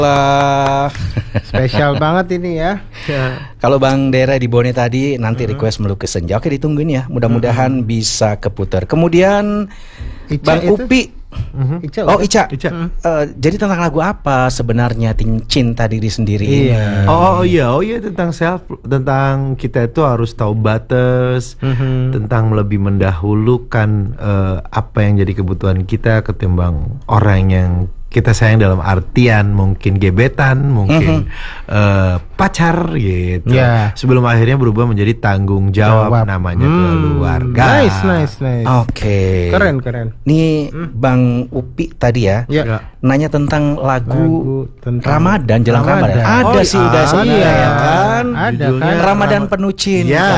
Lah. Spesial banget ini ya. Kalau Bang Dera di Bone tadi nanti request melukis senja. Oke, ditungguin ya. Mudah-mudahan bisa keputar. Kemudian Ica Bang itu? Upi. Ica, Oh, Ica. Ica. Jadi tentang lagu apa sebenarnya cinta diri sendiri ini? Iya. Oh iya tentang tentang kita itu harus tahu batas, tentang lebih mendahulukan apa yang jadi kebutuhan kita ketimbang orang yang kita sayang dalam artian mungkin gebetan, mungkin pacar gitu. Ya. Sebelum akhirnya berubah menjadi tanggung jawab namanya keluarga. Nice. Oke. Keren. Nih Bang Upi tadi ya. Ya. Nanya tentang lagu tentang Ramadan, jelang Ramadan. Ada Oh, sih udah sebenarnya iya. ya kan. Ada Judulnya kan. Ramadan penuh cinta. Ya,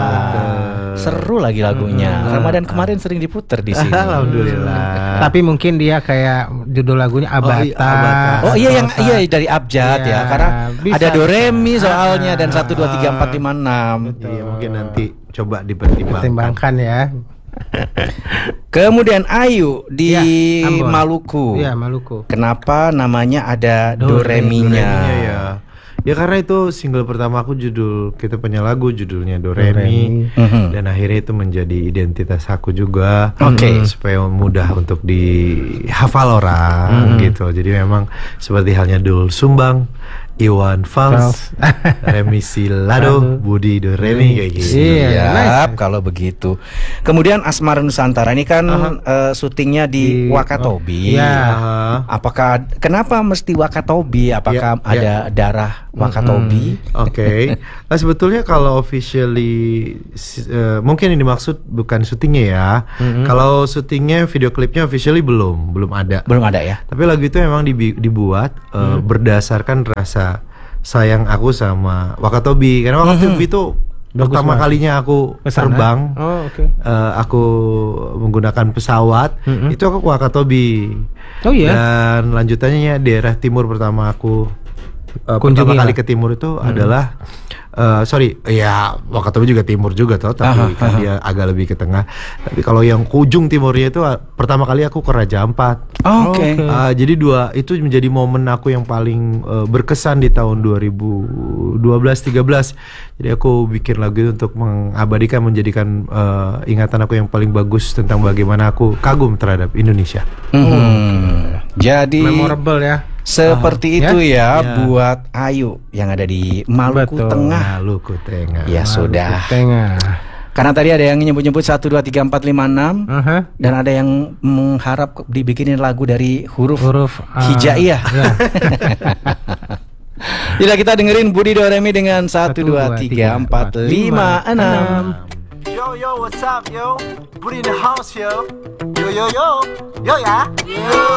Seru lagi lagunya. Ramadan kemarin sering diputer di sini. Alhamdulillah. Tapi mungkin dia kayak judul lagunya Abata. Abata. Oh iya yang dari abjad Iya, ya. Karena bisa. ada do re mi soalnya dan 1 2 3 4 5 6. Iya, mungkin nanti coba dipertimbangkan. Pertimbangkan ya. Kemudian Ayu di Ya, Ambon. Maluku. Iya, Maluku. Kenapa namanya ada do re mi-nya? Ya. Ya karena itu single pertama aku kita punya lagu judulnya Do Re Mi. Dan akhirnya itu menjadi identitas aku juga. Oke. Supaya mudah untuk dihafal orang gitu. Jadi memang seperti halnya Dul Sumbang, Iwan Fals, Remi Silado, Budi Do Re Mi kayak gitu. Iya. Siap kalau begitu. Kemudian Asmara Nusantara ini kan syutingnya di Wakatobi. Iya. Kenapa mesti Wakatobi? Apakah ada darah Wakatobi? Oke. Nah, sebetulnya kalau officially mungkin yang dimaksud bukan syutingnya ya. Kalau syutingnya video klipnya officially belum ada. Belum ada ya. Tapi lagu itu memang dibuat berdasarkan rasa sayang aku sama Wakatobi. Karena Wakatobi itu pertama kalinya aku terbang. Oh, oke. Aku menggunakan pesawat. Itu aku ke Wakatobi. Oh iya. Dan lanjutannya daerah timur pertama aku pertama kali ke timur itu adalah Wakatobi juga timur juga toh, tapi kan dia agak lebih ke tengah. Tapi kalau yang ke ujung timurnya itu pertama kali aku ke Raja Ampat. Oke. Jadi itu menjadi momen aku yang paling berkesan di tahun 2012-13. Jadi aku bikin lagu itu untuk mengabadikan, menjadikan ingatan aku yang paling bagus tentang bagaimana aku kagum terhadap Indonesia. Jadi Memorable ya. seperti itu ya buat Ayu yang ada di Maluku Betul. Tengah. Maluku Tengah. Ya sudah. Tengah. Karena tadi ada yang nyebut-nyebut 1 2 3 4 5 6 dan ada yang mengharap dibikinin lagu dari huruf hijaiyah. Ya. Jadi kita dengerin Budi Do Re Mi dengan 1 2 3 4 5 6. Yo, what's up, yo? Booty in the house, yo. Yo, ya.